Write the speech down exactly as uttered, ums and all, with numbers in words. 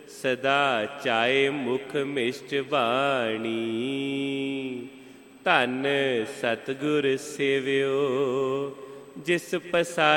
ਸਦਾ ਚਾਏ ਮੁਖ ਮਿਸ਼ਟ ਬਾਣੀ। ਧੰਨ ਸਤਿਗੁਰ ਸੇਵਿਓ ਜਿਸ ਪਸਾਰ